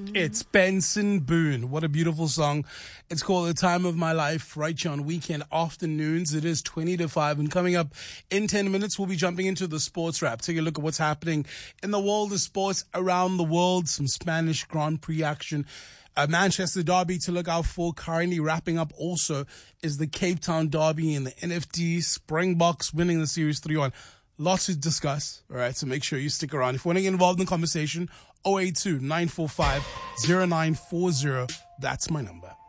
It's Benson Boone. What a beautiful song. It's called The Time of My Life, right here on weekend afternoons. It is 20 to 5. And coming up in 10 minutes, we'll be jumping into the sports wrap. Take a look at what's happening in the world of sports around the world. Some Spanish Grand Prix action. Manchester Derby to look out for. Currently wrapping up also is the Cape Town Derby and the NFT. Springboks winning the Series 3-1. Lots to discuss, all right, so make sure you stick around. If you want to get involved in the conversation, 082-945-0940. That's my number.